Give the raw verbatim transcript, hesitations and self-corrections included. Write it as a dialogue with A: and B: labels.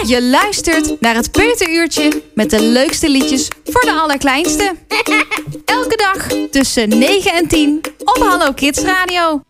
A: Je luistert naar het Peuteruurtje met de leukste liedjes voor de allerkleinste. Elke dag tussen negen en tien op Hallo Kids Radio.